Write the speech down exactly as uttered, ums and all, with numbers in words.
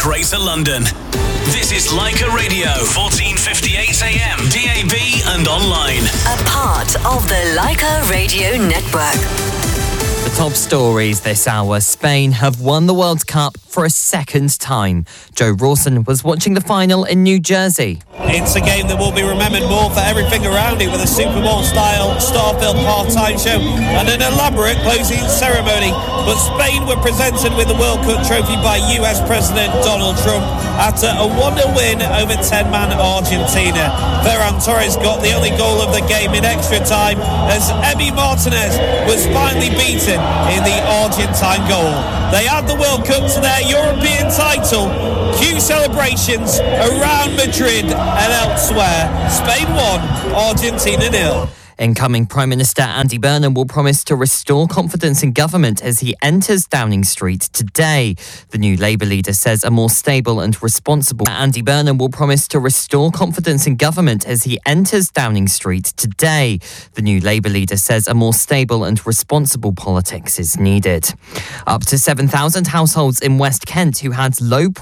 Greater London. This is Leica Radio, fourteen fifty-eight A M, D A B and online. A part of the Leica Radio Network. The top stories this hour. Spain have won the World Cup for a second time. Joe Rawson was watching the final in New Jersey. It's a game that will be remembered more for everything around it, with a Super Bowl-style star-filled half-time show and an elaborate closing ceremony. But Spain were presented with the World Cup trophy by U S President Donald Trump after a one nil win over ten-man Argentina. Ferran Torres got the only goal of the game in extra time as Emi Martinez was finally beaten in the Argentine goal. They add the World Cup to their European title. Cue celebrations around Madrid and elsewhere. Spain won, Argentina nil. Incoming Prime Minister Andy Burnham will promise to restore confidence in government as he enters Downing Street today. The new Labour leader says a more stable and responsible Andy Burnham will promise to restore confidence in government as he enters Downing Street today. The new Labour leader says a more stable and responsible politics is needed. Up to seven thousand households in West Kent who had low